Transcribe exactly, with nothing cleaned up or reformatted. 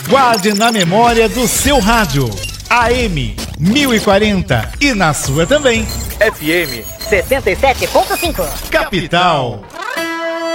Guarde na memória do seu rádio. A M mil e quarenta e na sua também. F M setenta e sete ponto cinco. Capital.